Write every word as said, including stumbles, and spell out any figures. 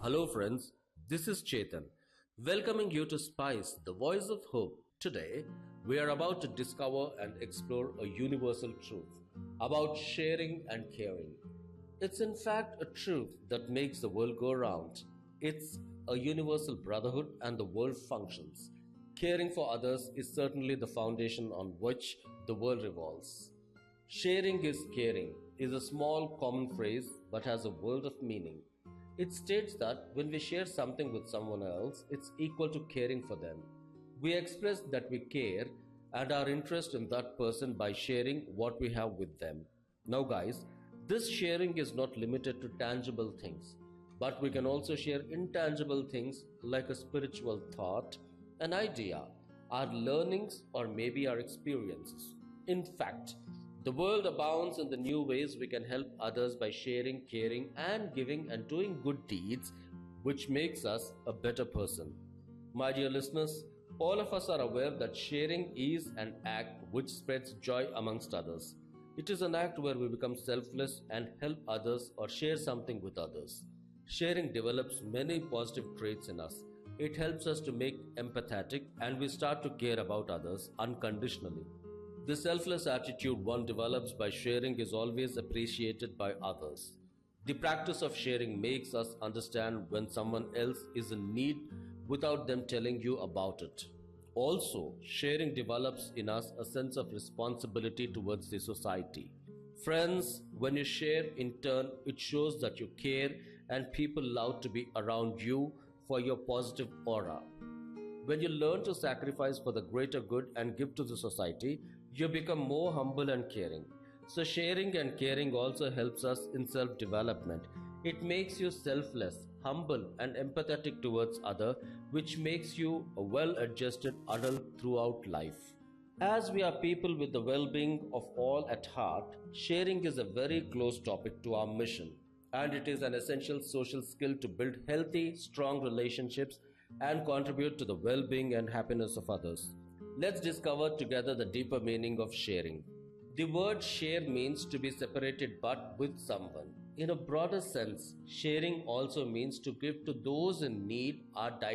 Hello, friends. This is Chetan, welcoming you to Spice, the voice of hope. Today, we are about to discover and explore a universal truth about sharing and caring. It's in fact a truth that makes the world go round. It's a universal brotherhood and the world functions. Caring for others is certainly the foundation on which the world revolves. Sharing is caring is a small common phrase but has a world of meaning. It states that when we share something with someone else, it's equal to caring for them. We express that we care and our interest in that person by sharing what we have with them. Now, guys, this sharing is not limited to tangible things, but we can also share intangible things like a spiritual thought, an idea, our learnings, or maybe our experiences. In fact, the world abounds in the new ways we can help others by sharing, caring, and giving and doing good deeds, which makes us a better person. My dear listeners, all of us are aware that sharing is an act which spreads joy amongst others. It is an act where we become selfless and help others or share something with others. Sharing develops many positive traits in us. It helps us to make empathetic and we start to care about others unconditionally. The selfless attitude one develops by sharing is always appreciated by others. The practice of sharing makes us understand when someone else is in need without them telling you about it. Also, sharing develops in us a sense of responsibility towards the society. Friends, when you share in turn, it shows that you care and people love to be around you for your positive aura. When you learn to sacrifice for the greater good and give to the society, you become more humble and caring. So sharing and caring also helps us in self-development. It makes you selfless, humble and empathetic towards others, which makes you a well-adjusted adult throughout life. As we are people with the well-being of all at heart, sharing is a very close topic to our mission. And it is an essential social skill to build healthy, strong relationships and contribute to the well-being and happiness of others. Let's discover together the deeper meaning of sharing. The word share means to be separated but with someone. In a broader sense, sharing also means to give to those in need or